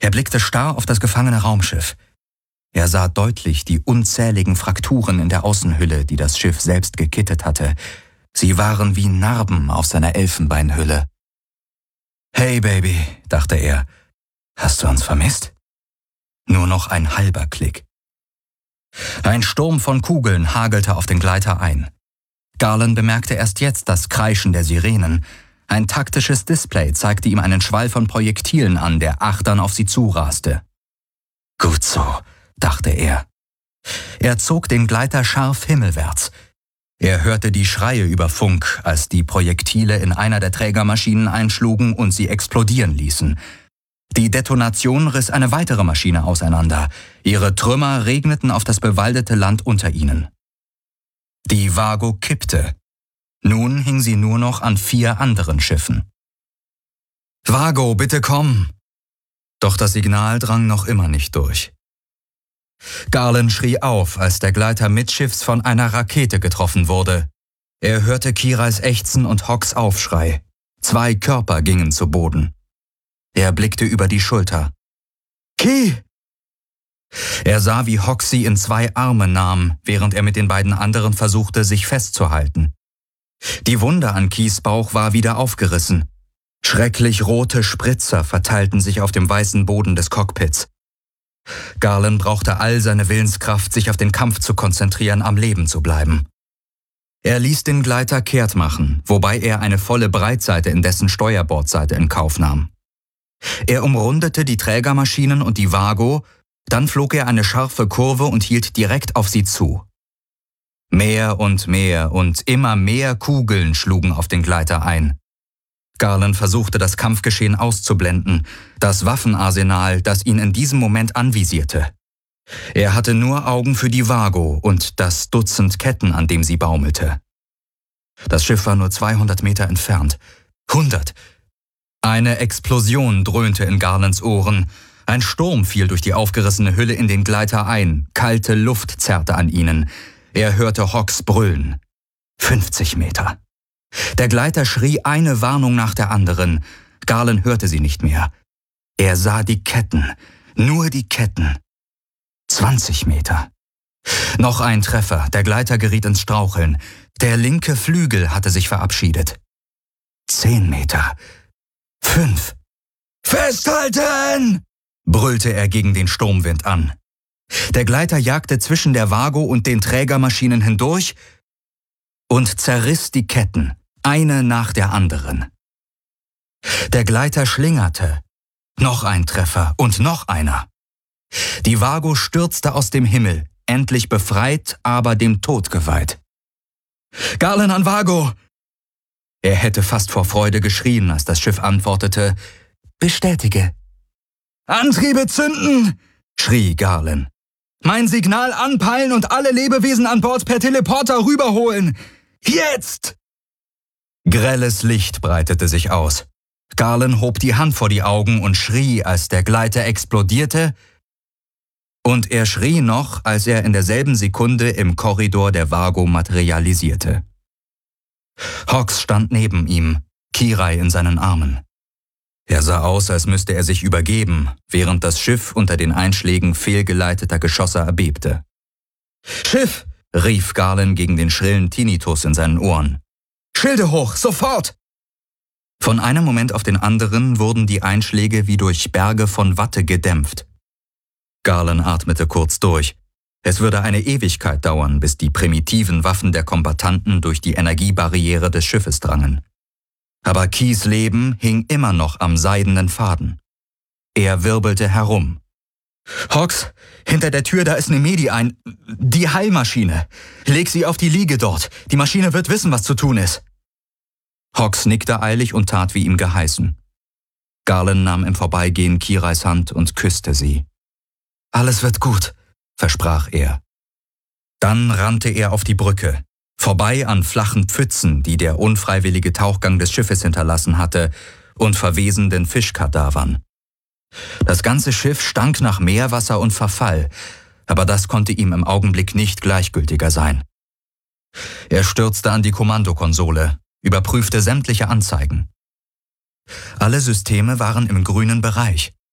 Er blickte starr auf das gefangene Raumschiff. Er sah deutlich die unzähligen Frakturen in der Außenhülle, die das Schiff selbst gekittet hatte. Sie waren wie Narben auf seiner Elfenbeinhülle. »Hey, Baby«, dachte er, »hast du uns vermisst?« Nur noch ein halber Klick. Ein Sturm von Kugeln hagelte auf den Gleiter ein. Garland bemerkte erst jetzt das Kreischen der Sirenen. Ein taktisches Display zeigte ihm einen Schwall von Projektilen an, der achtern auf sie zuraste. »Gut so«, dachte er. Er zog den Gleiter scharf himmelwärts. Er hörte die Schreie über Funk, als die Projektile in einer der Trägermaschinen einschlugen und sie explodieren ließen. Die Detonation riss eine weitere Maschine auseinander. Ihre Trümmer regneten auf das bewaldete Land unter ihnen. Die Vago kippte. Nun hing sie nur noch an 4 anderen Schiffen. »Vago, bitte komm!« Doch das Signal drang noch immer nicht durch. Garland schrie auf, als der Gleiter mittschiffs von einer Rakete getroffen wurde. Er hörte Kirais Ächzen und Hawks Aufschrei. 2 Körper gingen zu Boden. Er blickte über die Schulter. »Ki!« Er sah, wie Hawks sie in 2 Arme nahm, während er mit den beiden anderen versuchte, sich festzuhalten. Die Wunde an Kis Bauch war wieder aufgerissen. Schrecklich rote Spritzer verteilten sich auf dem weißen Boden des Cockpits. Garland brauchte all seine Willenskraft, sich auf den Kampf zu konzentrieren, am Leben zu bleiben. Er ließ den Gleiter kehrt machen, wobei er eine volle Breitseite in dessen Steuerbordseite in Kauf nahm. Er umrundete die Trägermaschinen und die Vago, dann flog er eine scharfe Kurve und hielt direkt auf sie zu. Mehr und immer mehr Kugeln schlugen auf den Gleiter ein. Garland versuchte, das Kampfgeschehen auszublenden, das Waffenarsenal, das ihn in diesem Moment anvisierte. Er hatte nur Augen für die Vago und das Dutzend Ketten, an dem sie baumelte. Das Schiff war nur 200 Meter entfernt. 100! Eine Explosion dröhnte in Garlands Ohren. Ein Sturm fiel durch die aufgerissene Hülle in den Gleiter ein. Kalte Luft zerrte an ihnen. Er hörte Hawks brüllen. 50 Meter. Der Gleiter schrie eine Warnung nach der anderen. Garland hörte sie nicht mehr. Er sah die Ketten, nur die Ketten. 20 Meter. Noch ein Treffer, der Gleiter geriet ins Straucheln. Der linke Flügel hatte sich verabschiedet. 10 Meter. 5. »Festhalten!« brüllte er gegen den Sturmwind an. Der Gleiter jagte zwischen der Vago und den Trägermaschinen hindurch und zerriss die Ketten, eine nach der anderen. Der Gleiter schlingerte. Noch ein Treffer und noch einer. Die Vago stürzte aus dem Himmel, endlich befreit, aber dem Tod geweiht. »Garland an Vago!« Er hätte fast vor Freude geschrien, als das Schiff antwortete, »Bestätige.« »Antriebe zünden!« schrie Garland. »Mein Signal anpeilen und alle Lebewesen an Bord per Teleporter rüberholen! Jetzt!« Grelles Licht breitete sich aus. Garland hob die Hand vor die Augen und schrie, als der Gleiter explodierte, und er schrie noch, als er in derselben Sekunde im Korridor der Vago materialisierte. Hawks stand neben ihm, Kirai in seinen Armen. Er sah aus, als müsste er sich übergeben, während das Schiff unter den Einschlägen fehlgeleiteter Geschosse erbebte. »Schiff!« rief Garland gegen den schrillen Tinnitus in seinen Ohren. »Schilde hoch, sofort!« Von einem Moment auf den anderen wurden die Einschläge wie durch Berge von Watte gedämpft. Garland atmete kurz durch. Es würde eine Ewigkeit dauern, bis die primitiven Waffen der Kombattanten durch die Energiebarriere des Schiffes drangen. Aber Kis Leben hing immer noch am seidenen Faden. Er wirbelte herum. »Hawks, hinter der Tür, da ist Nemedi die Heilmaschine. Leg sie auf die Liege dort. Die Maschine wird wissen, was zu tun ist.« Hawks nickte eilig und tat, wie ihm geheißen. Garland nahm im Vorbeigehen Kirais Hand und küsste sie. »Alles wird gut«, versprach er. Dann rannte er auf die Brücke, vorbei an flachen Pfützen, die der unfreiwillige Tauchgang des Schiffes hinterlassen hatte, und verwesenden Fischkadavern. Das ganze Schiff stank nach Meerwasser und Verfall, aber das konnte ihm im Augenblick nicht gleichgültiger sein. Er stürzte an die Kommandokonsole, überprüfte sämtliche Anzeigen. Alle Systeme waren im grünen Bereich.